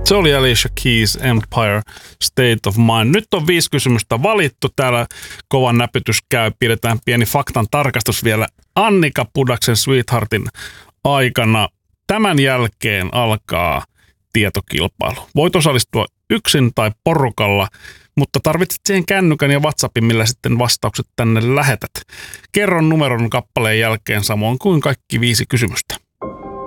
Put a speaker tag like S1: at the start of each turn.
S1: Se oli Alicia Keys, Empire State of Mind. Nyt on 5 kysymystä valittu. Täällä kovan näpytys käy. Pidetään pieni faktan tarkastus vielä Annika Pudaksen Sweetheartin aikana. Tämän jälkeen alkaa tietokilpailu. Voit osallistua yksin tai porukalla, mutta tarvitset siihen kännykän ja WhatsAppin, millä sitten vastaukset tänne lähetät. Kerron numeron kappaleen jälkeen samoin kuin kaikki 5 kysymystä.